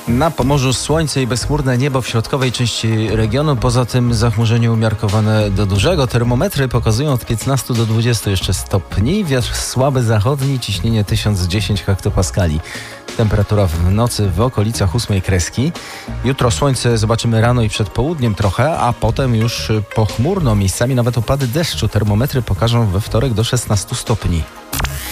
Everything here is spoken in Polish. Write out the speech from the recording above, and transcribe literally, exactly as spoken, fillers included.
Na Pomorzu słońce i bezchmurne niebo w środkowej części regionu. Poza tym zachmurzenie umiarkowane do dużego. Termometry pokazują od piętnastu do dwudziestu jeszcze stopni. Wiatr słaby zachodni, ciśnienie tysiąc dziesięć hektopaskali. Temperatura w nocy w okolicach ósmej kreski. Jutro słońce zobaczymy rano i przed południem trochę, a potem już pochmurno. Miejscami nawet opady deszczu. Termometry pokażą we wtorek do szesnastu stopni.